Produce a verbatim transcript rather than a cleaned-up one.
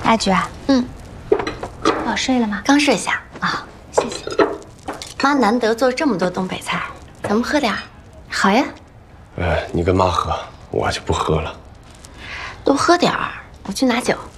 阿菊啊， 嗯， 宝睡了吗？ 刚睡下啊，谢谢。 妈难得做这么多东北菜，咱们喝点儿。 好呀。 呃，你跟妈喝，我就不喝了。 多喝点儿，我去拿酒。